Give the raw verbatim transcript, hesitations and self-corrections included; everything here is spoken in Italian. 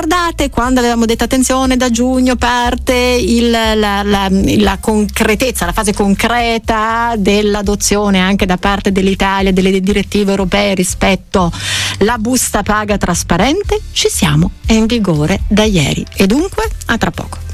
ricordate quando avevamo detto attenzione, da giugno parte il, la, la, la concretezza, la fase concreta dell'adozione anche da parte dell'Italia delle direttive europee rispetto alla busta paga trasparente? Ci siamo, è in vigore da ieri e dunque a tra poco.